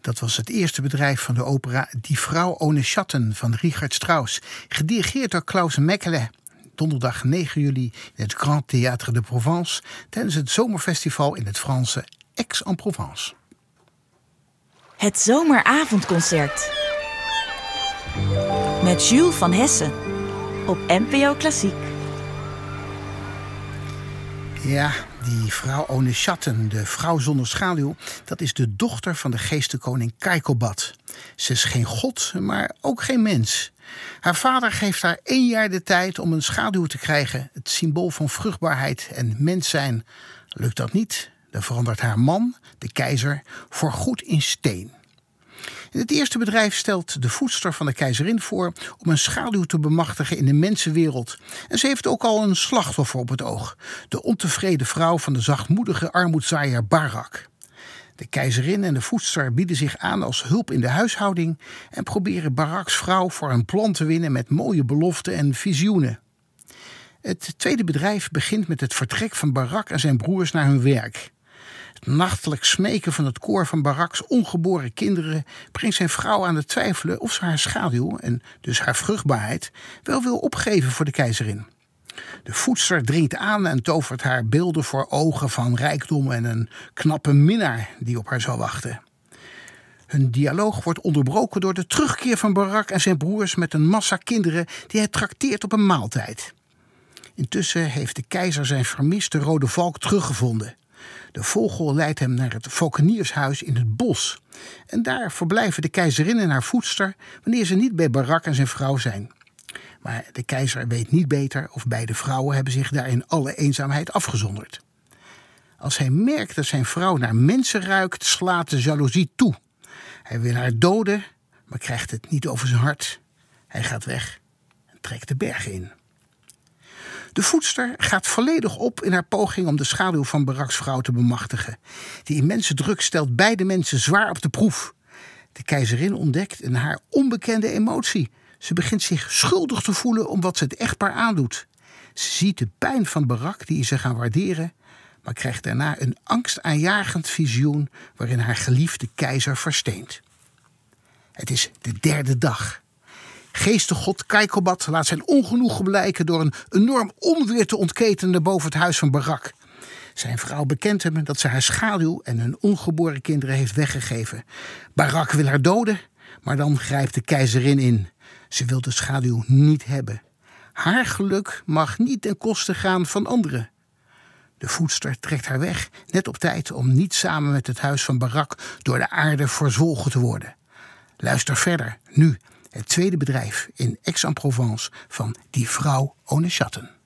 Dat was het eerste bedrijf van de opera Die Vrouw ohne Schatten van Richard Strauss. Gedirigeerd door Klaus Mekele. Donderdag 9 juli in het Grand Théâtre de Provence tijdens het zomerfestival in het Franse Aix-en-Provence. Het zomeravondconcert met Jules van Hessen op NPO Klassiek. Ja, die vrouw ohne Schatten, de vrouw zonder schaduw, dat is de dochter van de geestenkoning Kaikobad. Ze is geen god, maar ook geen mens. Haar vader geeft haar 1 jaar de tijd om een schaduw te krijgen, het symbool van vruchtbaarheid en mens zijn. Lukt dat niet, dan verandert haar man, de keizer, voorgoed in steen. In het eerste bedrijf stelt de voedster van de keizerin voor om een schaduw te bemachtigen in de mensenwereld. En ze heeft ook al een slachtoffer op het oog. De ontevreden vrouw van de zachtmoedige armoedzaaier Barak. De keizerin en de voedster bieden zich aan als hulp in de huishouding en proberen Baraks vrouw voor een plan te winnen met mooie beloften en visioenen. Het tweede bedrijf begint met het vertrek van Barak en zijn broers naar hun werk. Het nachtelijk smeken van het koor van Baraks ongeboren kinderen brengt zijn vrouw aan het twijfelen of ze haar schaduw, en dus haar vruchtbaarheid, wel wil opgeven voor de keizerin. De voedster dringt aan en tovert haar beelden voor ogen van rijkdom en een knappe minnaar die op haar zal wachten. Hun dialoog wordt onderbroken door de terugkeer van Barak en zijn broers met een massa kinderen die hij trakteert op een maaltijd. Intussen heeft de keizer zijn vermiste rode valk teruggevonden. De vogel leidt hem naar het valkeniershuis in het bos. En daar verblijven de keizerin en haar voedster wanneer ze niet bij Barak en zijn vrouw zijn. Maar de keizer weet niet beter of beide vrouwen hebben zich daar in alle eenzaamheid afgezonderd. Als hij merkt dat zijn vrouw naar mensen ruikt, slaat de jaloezie toe. Hij wil haar doden, maar krijgt het niet over zijn hart. Hij gaat weg en trekt de bergen in. De voedster gaat volledig op in haar poging om de schaduw van Baraks vrouw te bemachtigen. Die immense druk stelt beide mensen zwaar op de proef. De keizerin ontdekt een haar onbekende emotie. Ze begint zich schuldig te voelen om wat ze het echtpaar aandoet. Ze ziet de pijn van Barak die ze gaan waarderen, maar krijgt daarna een angstaanjagend visioen waarin haar geliefde keizer versteent. Het is de 3e dag. Geestengod Kaikobad laat zijn ongenoegen blijken door een enorm onweer te ontketenen boven het huis van Barak. Zijn vrouw bekent hem dat ze haar schaduw en hun ongeboren kinderen heeft weggegeven. Barak wil haar doden, maar dan grijpt de keizerin in. Ze wil de schaduw niet hebben. Haar geluk mag niet ten koste gaan van anderen. De voedster trekt haar weg, net op tijd om niet samen met het huis van Barak door de aarde verzwolgen te worden. Luister verder, nu, het tweede bedrijf in Aix-en-Provence van Die Vrouw ohne Schatten.